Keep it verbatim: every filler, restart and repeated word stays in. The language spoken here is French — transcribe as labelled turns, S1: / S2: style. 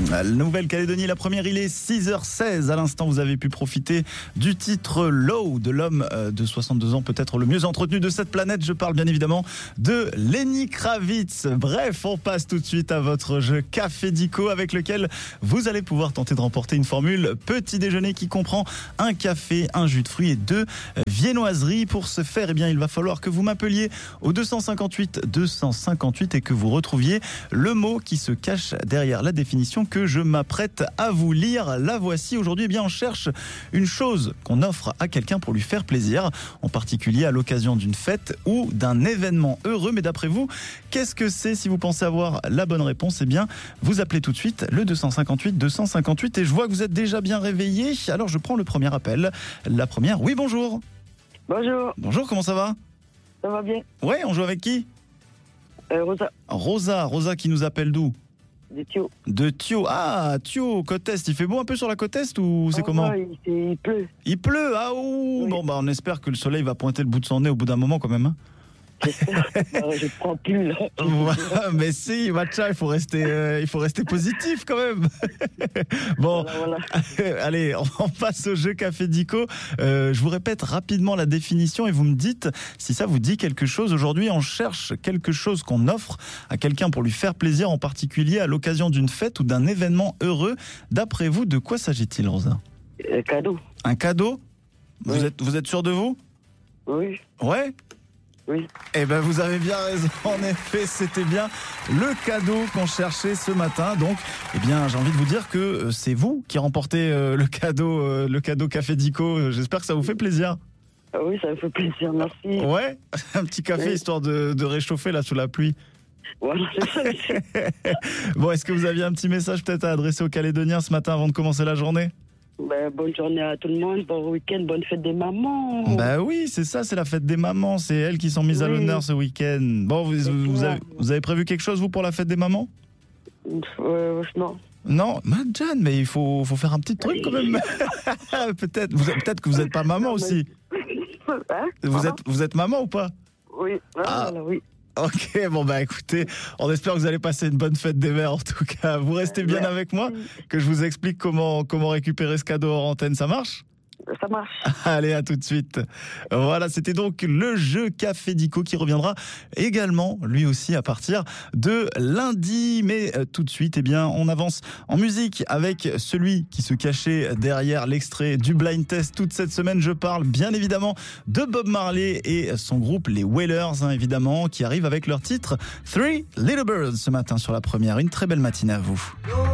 S1: La Nouvelle-Calédonie, la première, il est six heures seize. À l'instant, vous avez pu profiter du titre Low de l'homme de soixante-deux ans, peut-être le mieux entretenu de cette planète. Je parle bien évidemment de Lenny Kravitz. Bref, on passe tout de suite à votre jeu Café Dico, avec lequel vous allez pouvoir tenter de remporter une formule petit déjeuner qui comprend un café, un jus de fruits et deux viennoiseries. Pour ce faire, eh bien, il va falloir que vous m'appeliez au deux cent cinquante-huit deux cent cinquante-huit et que vous retrouviez le mot qui se cache derrière la définition que je m'apprête à vous lire. La voici. Aujourd'hui, eh bien, on cherche une chose qu'on offre à quelqu'un pour lui faire plaisir, en particulier à l'occasion d'une fête ou d'un événement heureux. Mais d'après vous, qu'est-ce que c'est? Si vous pensez avoir la bonne réponse, eh bien, vous appelez tout de suite le deux cent cinquante-huit deux cent cinquante-huit et je vois que vous êtes déjà bien réveillé. Alors, je prends le premier appel. La première, oui, bonjour.
S2: Bonjour.
S1: Bonjour, comment ça va?
S2: Ça va bien?
S1: Ouais, on joue avec qui?
S2: euh, Rosa.
S1: Rosa, Rosa qui nous appelle d'où?
S2: De Thio.
S1: De Thio. Ah, Thio, côte Est. Il fait beau un peu sur la côte Est ou c'est
S2: Oh,
S1: comment?
S2: ouais, il, il pleut.
S1: Il pleut, ah ouh.
S2: Oui.
S1: Bon, bah on espère que le soleil va pointer le bout de son nez au bout d'un moment quand même. Hein.
S2: J'espère. euh, je prends plus là.
S1: Ouais, mais si, Matcha, il faut rester, euh, il faut rester positif quand même. Bon,
S2: Voilà, voilà.
S1: allez, on passe au jeu Café Dico. Euh, je vous répète rapidement la définition et vous me dites si ça vous dit quelque chose. Aujourd'hui, on cherche quelque chose qu'on offre à quelqu'un pour lui faire plaisir, en particulier à l'occasion d'une fête ou d'un événement heureux. D'après vous, de quoi s'agit-il, Rosa?
S2: Euh, cadeau.
S1: Un cadeau? Vous
S2: Oui.
S1: êtes, vous êtes sûr de vous?
S2: Oui.
S1: Ouais?
S2: Oui.
S1: Eh ben, vous avez bien raison. En effet, c'était bien le cadeau qu'on cherchait ce matin. Donc, eh bien, j'ai envie de vous dire que euh, c'est vous qui remportez euh, le cadeau, euh, le cadeau Café Dico. J'espère que ça vous fait plaisir.
S2: Ah oui, ça me fait plaisir, merci.
S1: Ouais, un petit café
S2: Oui.
S1: histoire de, de réchauffer là sous la pluie.
S2: Voilà, c'est ça.
S1: Bon, est-ce que vous aviez un petit message peut-être à adresser aux Calédoniens ce matin avant de commencer la journée?
S2: Ben, bonne journée à tout le monde, bon week-end, bonne fête des mamans.
S1: Bah oui, c'est ça, c'est la fête des mamans. C'est elles qui sont mises à
S2: Oui.
S1: l'honneur ce week-end. Bon, vous, vous, vous avez, vous avez prévu quelque chose vous pour la fête des mamans?
S2: Euh, non.
S1: Non, Madjan, mais il faut, faut faire un petit truc quand même. peut-être, vous, peut-être que vous n'êtes pas maman aussi.
S2: Hein?
S1: Vous êtes, vous êtes maman ou pas?
S2: Oui, voilà,
S1: Ah.
S2: voilà, oui.
S1: Ok, bon bah écoutez, on espère que vous allez passer une bonne fête des mères en tout cas. Vous restez bien
S2: Ouais.
S1: avec moi, que je vous explique comment, comment récupérer ce cadeau hors antenne, ça marche?
S2: Ça marche.
S1: Allez, à tout de suite. Voilà, c'était donc le jeu Café Dico qui reviendra également, lui aussi, à partir de lundi. Mais euh, tout de suite, eh bien, on avance en musique avec celui qui se cachait derrière l'extrait du blind test toute cette semaine. Je parle bien évidemment de Bob Marley et son groupe, les Wailers, hein, évidemment, qui arrivent avec leur titre Three Little Birds ce matin sur la première. Une très belle matinée à vous.